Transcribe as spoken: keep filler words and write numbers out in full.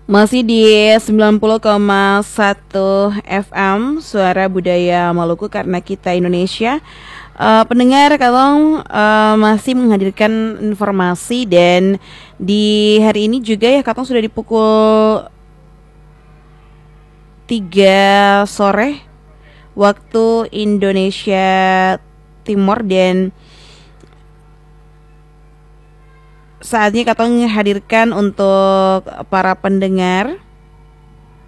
Masih di sembilan puluh koma satu F M Suara Budaya Maluku karena kita Indonesia. Uh, pendengar kalau uh, masih menghadirkan informasi dan di hari ini juga ya Katong sudah di pukul tiga sore waktu Indonesia Timur dan saatnya Katong hadirkan untuk para pendengar